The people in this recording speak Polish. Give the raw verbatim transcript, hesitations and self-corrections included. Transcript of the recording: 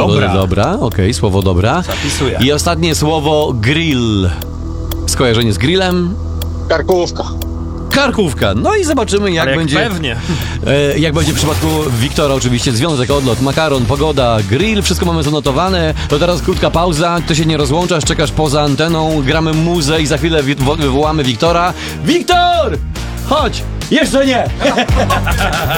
Dobra. Dobra, okej, okay, słowo dobra. Zapisuję. I ostatnie słowo grill. Skojarzenie z grillem? Karkówka. Karkówka. No i zobaczymy, jak, jak będzie. Pewnie. E, jak będzie w przypadku Wiktora, oczywiście związek, odlot, makaron, pogoda, grill, wszystko mamy zanotowane. To teraz krótka pauza, ty się nie rozłączasz, czekasz poza anteną, gramy muzę i za chwilę wi- wywołamy Wiktora. Wiktor! Chodź! Jeszcze nie!